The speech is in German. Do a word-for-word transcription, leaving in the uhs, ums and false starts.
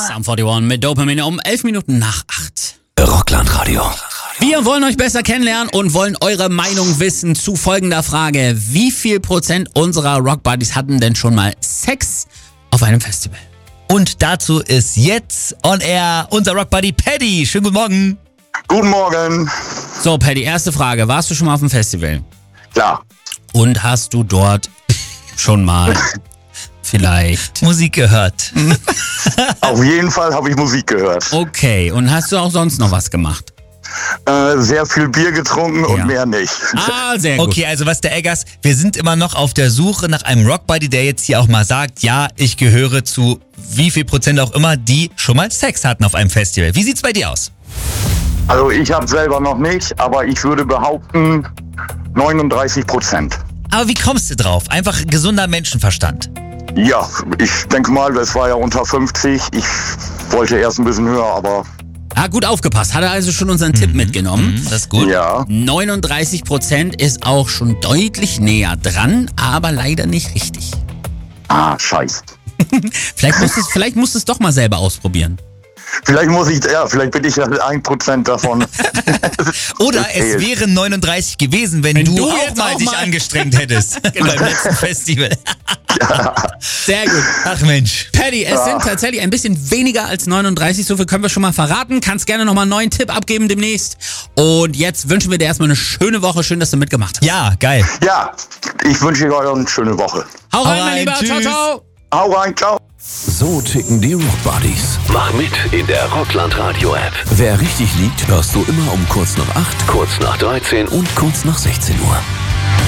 Sum einundvierzig mit Dopamine um elf Minuten nach acht. Rockland-Radio. Wir wollen euch besser kennenlernen und wollen eure Meinung wissen zu folgender Frage. Wie viel Prozent unserer Rockbuddies hatten denn schon mal Sex auf einem Festival? Und dazu ist jetzt on air unser Rockbuddy Paddy. Schönen guten Morgen. Guten Morgen. So, Paddy, erste Frage. Warst du schon mal auf dem Festival? Klar. Und hast du dort schon mal vielleicht Musik gehört? Auf jeden Fall habe ich Musik gehört. Okay, und hast du auch sonst noch was gemacht? Äh, sehr viel Bier getrunken und Ja. mehr nicht. Ah, sehr gut. Okay, also was der Eggers, wir sind immer noch auf der Suche nach einem Rockbuddy, der jetzt hier auch mal sagt, ja, ich gehöre zu wie viel Prozent auch immer, die schon mal Sex hatten auf einem Festival. Wie sieht's bei dir aus? Also ich habe selber noch nicht, aber ich würde behaupten neununddreißig Prozent. Aber wie kommst du drauf? Einfach gesunder Menschenverstand. Ja, ich denke mal, das war ja unter fünfzig. Ich wollte erst ein bisschen höher, aber Ah, gut aufgepasst. Hat er also schon unseren Tipp mitgenommen. Mhm, das ist gut. ja. neununddreißig Prozent ist auch schon deutlich näher dran, aber leider nicht richtig. Ah, scheiße. Vielleicht musst du es vielleicht musst du es doch mal selber ausprobieren. Vielleicht muss ich, ja, vielleicht bin ich ja ein Prozent davon. Oder es Okay. wären neununddreißig gewesen, wenn, Wenn du, du auch jetzt mal auch dich mal- angestrengt hättest beim letzten Festival. Sehr gut. Ach Mensch. Paddy, es sind tatsächlich ein bisschen weniger als neununddreißig, so viel können wir schon mal verraten. Kannst gerne nochmal einen neuen Tipp abgeben demnächst. Und jetzt wünschen wir dir erstmal eine schöne Woche. Schön, dass du mitgemacht hast. Ja, geil. Ja, ich wünsche euch eine schöne Woche. Hau rein, Hau mein rein, Lieber. Ciao, tschüss. ciao. Hau rein, ciao. So ticken die Rockbuddies. Mach mit in der Rockland-Radio-App. Wer richtig liegt, hörst du immer um kurz nach acht Kurz nach dreizehn und kurz nach sechzehn Uhr.